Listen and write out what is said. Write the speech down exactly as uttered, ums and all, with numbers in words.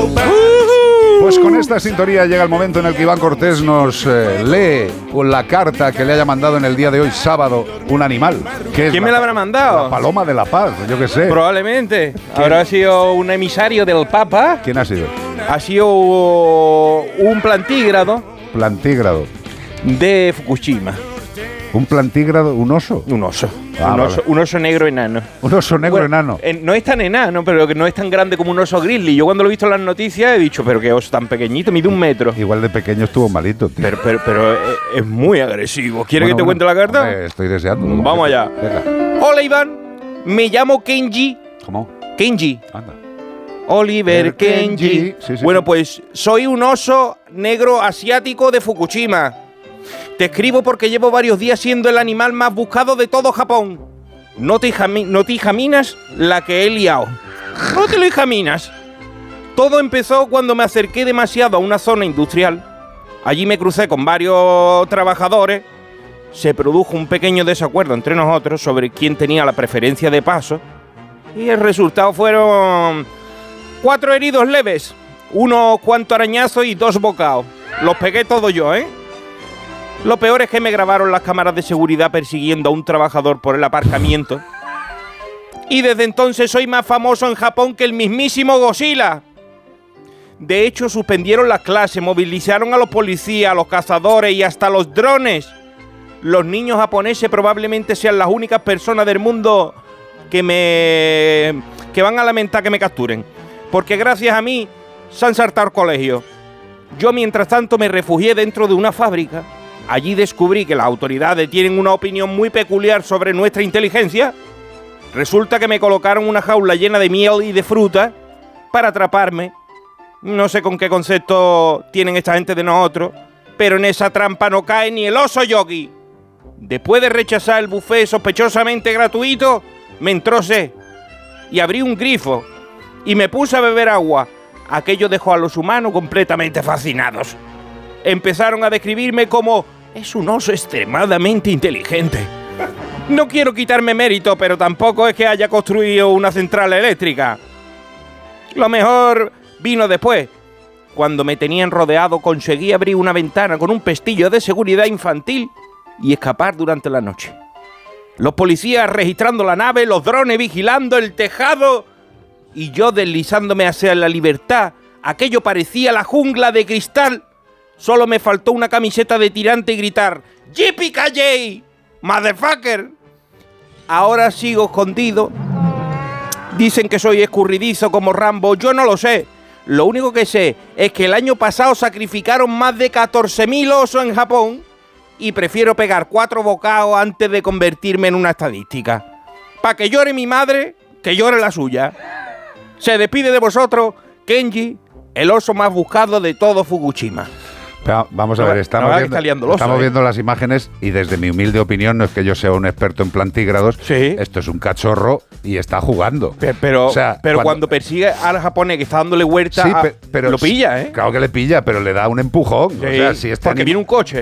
Pues con esta sintonía llega el momento en el que Iván Cortés nos eh, lee la carta que le haya mandado en el día de hoy, sábado, un animal. ¿Qué es ¿Quién la, me la habrá mandado? La paloma de la paz, yo qué sé. Probablemente. Habrá sido un emisario del Papa. ¿Quién ha sido? Ha sido un plantígrado. Plantígrado. De Fukushima. ¿Un plantígrado? ¿Un oso? Un oso. Ah, un, vale. oso un oso negro enano. Un oso negro Bueno, enano. eh, no es tan enano, pero que no es tan grande como un oso grizzly. Yo cuando lo he visto en las noticias he dicho, pero qué oso tan pequeñito, mide un metro. Igual de pequeño estuvo malito, tío. Pero, pero, pero es, es muy agresivo. ¿Quieres Bueno, que te bueno, cuente la carta? hombre, estoy deseando. Vamos allá. Venga. Hola, Iván. Me llamo Kenji. ¿Cómo? Kenji. Anda. Oliver Kenji. Kenji. Sí, sí, bueno, sí. pues soy un oso negro asiático de Fukushima. Te escribo porque llevo varios días siendo el animal más buscado de todo Japón. No te, jami- no te examinas la que he liado. No te lo examinas. Todo empezó cuando me acerqué demasiado a una zona industrial. Allí me crucé con varios trabajadores. Se produjo un pequeño desacuerdo entre nosotros sobre quién tenía la preferencia de paso. Y el resultado fueron cuatro heridos leves, unos cuantos arañazos y dos bocados. Los pegué todos yo, ¿eh? Lo peor es que me grabaron las cámaras de seguridad persiguiendo a un trabajador por el aparcamiento. Y desde entonces soy más famoso en Japón que el mismísimo Godzilla. De hecho, suspendieron las clases, movilizaron a los policías, a los cazadores y hasta los drones. Los niños japoneses probablemente sean las únicas personas del mundo que me... que van a lamentar que me capturen. Porque gracias a mí se han saltado el colegio. Yo, mientras tanto, me refugié dentro de una fábrica. Allí descubrí que las autoridades tienen una opinión muy peculiar sobre nuestra inteligencia. Resulta que me colocaron una jaula llena de miel y de fruta para atraparme. No sé con qué concepto tienen esta gente de nosotros, pero en esa trampa no cae ni el oso yogi. Después de rechazar el buffet sospechosamente gratuito, me entrocé y abrí un grifo y me puse a beber agua. Aquello dejó a los humanos completamente fascinados. Empezaron a describirme como es un oso extremadamente inteligente. No quiero quitarme mérito, pero tampoco es que haya construido una central eléctrica. Lo mejor vino después. Cuando me tenían rodeado, conseguí abrir una ventana con un pestillo de seguridad infantil y escapar durante la noche. Los policías registrando la nave, los drones vigilando el tejado y yo deslizándome hacia la libertad. Aquello parecía la jungla de cristal. Solo me faltó una camiseta de tirante y gritar ¡Yippee-ki-yay! ¡Motherfucker! Ahora sigo escondido. Dicen que soy escurridizo como Rambo. Yo no lo sé. Lo único que sé es que el año pasado sacrificaron más de catorce mil osos en Japón y prefiero pegar cuatro bocados antes de convertirme en una estadística. Para que llore mi madre, que llore la suya. Se despide de vosotros, Kenji, el oso más buscado de todo Fukushima. Pero vamos a ver, estamos, no, viendo, liando oso, estamos ¿eh? viendo las imágenes y desde mi humilde opinión, no es que yo sea un experto en plantígrados, sí. Esto es un cachorro y está jugando. Pero, pero, o sea, pero cuando, cuando persigue al japonés que está dándole vuelta, sí, a, pe, pero, lo pilla, ¿eh? Claro que le pilla, pero le da un empujón. Sí, o sea, si este porque anim- viene un coche.